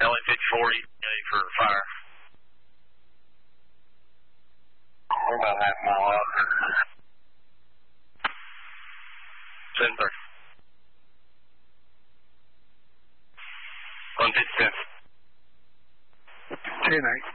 LA 54, ready for fire. We're about half a mile out. 730. 150. 10-8.